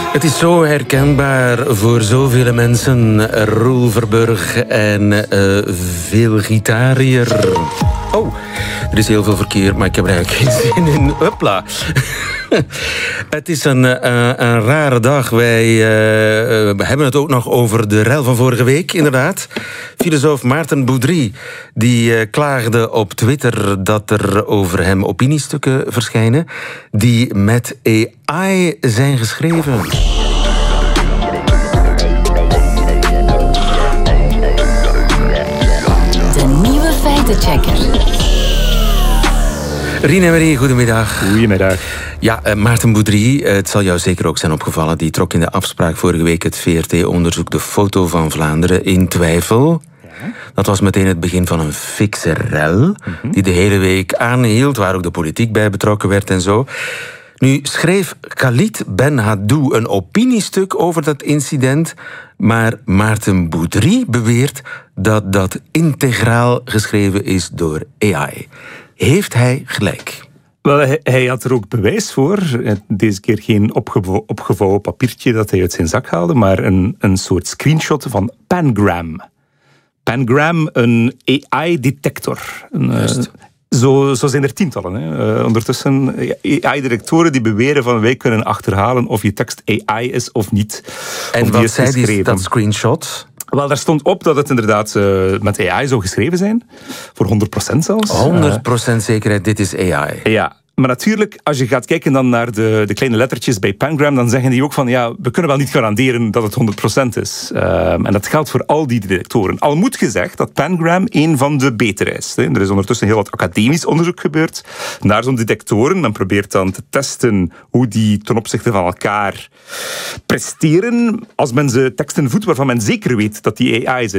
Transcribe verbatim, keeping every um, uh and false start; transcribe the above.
Het is zo herkenbaar voor zoveel mensen. Roel Verburg en uh, veel gitariër. Oh, er is heel veel verkeer, maar ik heb er eigenlijk geen zin in. Hopla. Het is een, uh, een rare dag. Wij uh, uh, hebben het ook nog over de rel van vorige week, inderdaad. Filosoof Maarten Boudry die uh, klaagde op Twitter dat er over hem opiniestukken verschijnen die met A I zijn geschreven. De nieuwe feitenchecker. Rien en Marie, goedemiddag. Goedemiddag. Ja, uh, Maarten Boudry, uh, het zal jou zeker ook zijn opgevallen. Die trok in de afspraak vorige week het V R T-onderzoek De Foto van Vlaanderen in twijfel. Ja. Dat was meteen het begin van een fikse rel, mm-hmm. die de hele week aanhield, waar ook de politiek bij betrokken werd en zo. Nu schreef Khalid Ben Haddou een opiniestuk over dat incident, maar Maarten Boudry beweert dat dat integraal geschreven is door A I. Heeft hij gelijk? Wel, hij, hij had er ook bewijs voor. Deze keer geen opgevo- opgevouwen papiertje dat hij uit zijn zak haalde, maar een, een soort screenshot van Pangram. Pangram, een A I-detector. Een, uh, zo, zo zijn er tientallen. Hè. Uh, ondertussen A I-detectoren die beweren van wij kunnen achterhalen of je tekst A I is of niet. En of wat zei die, dat screenshot? Wel, daar stond op dat het inderdaad uh, met A I zou geschreven zijn. Voor honderd procent zelfs. honderd procent zekerheid, dit is A I. Ja, maar natuurlijk, als je gaat kijken dan naar de, de kleine lettertjes bij Pangram, dan zeggen die ook van, ja, we kunnen wel niet garanderen dat het honderd procent is. Uh, en dat geldt voor al die detectoren. Al moet gezegd dat Pangram een van de betere is. Hè. Er is ondertussen heel wat academisch onderzoek gebeurd naar zo'n detectoren. Men probeert dan te testen hoe die ten opzichte van elkaar presteren als men ze teksten voedt waarvan men zeker weet dat die A I zijn.